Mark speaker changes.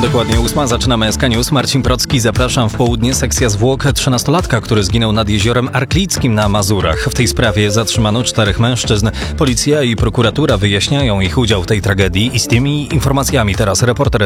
Speaker 1: Dokładnie 8. Zaczynamy SK News. Marcin Procki, zapraszam w południe. Sekcja zwłok 13-latka, który zginął nad jeziorem Arklickim na Mazurach. W tej sprawie zatrzymano 4 mężczyzn. Policja i prokuratura wyjaśniają ich udział w tej tragedii i z tymi informacjami teraz reporter